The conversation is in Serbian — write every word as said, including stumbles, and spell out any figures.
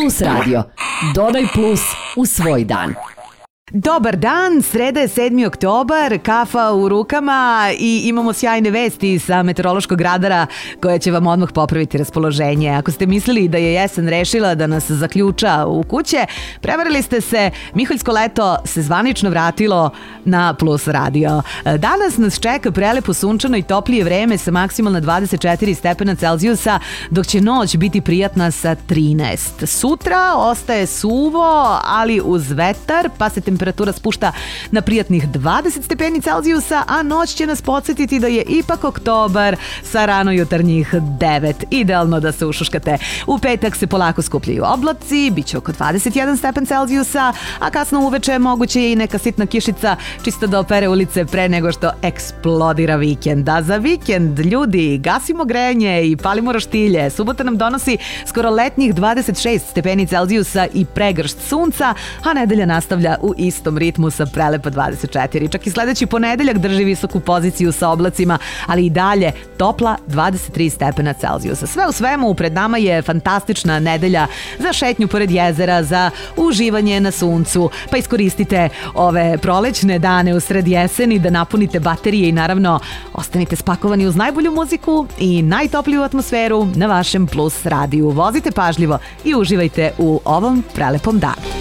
Plus Radio. Dodaj plus u svoj dan. Dobar dan, sreda je sedmi oktobar, kafa u rukama i imamo sjajne vesti sa meteorološkog radara koje će vam odmah popraviti raspoloženje. Ako ste mislili da je jesen rešila da nas zaključa u kuće, prevarili ste se, Miholjsko leto se zvanično vratilo na Plus Radio. Danas nas čeka prelepo sunčano i toplije vreme sa maksimalno dvadeset četiri stepena Celzijusa, dok će noć biti prijatna sa trinaest. Sutra ostaje suvo, ali uz vetar, pa se temperatura Temperatura spušta na prijatnih dvadeset stepeni Celzijusa, a noć će nas podsjetiti da je ipak oktobar sa rano jutarnjih devet. Idealno da se ušuškate. U petak se polako skupljaju oblaci, bit će oko dvadeset jedan stepen Celzijusa, a kasno uveče moguće je i neka sitna kišica čisto da opere ulice pre nego što eksplodira vikend. A za vikend, ljudi, gasimo grejanje i palimo roštilje. Subota nam donosi skoro letnjih dvadeset šest stepeni Celzijusa i pregršt sunca, a nedelja nastavlja u istom ritmu sa prelepo dvadeset četiri. Čak i sledeći ponedeljak drži visoku poziciju sa oblacima, ali i dalje topla dvadeset tri stepena Celzijusa. Sve u svemu, pred nama je fantastična nedelja za šetnju pored jezera, za uživanje na suncu, pa iskoristite ove prolećne dane usred jeseni da napunite baterije i naravno ostanite spakovani uz najbolju muziku i najtopliju atmosferu na vašem Plus radiju. Vozite pažljivo i uživajte u ovom prelepom danu.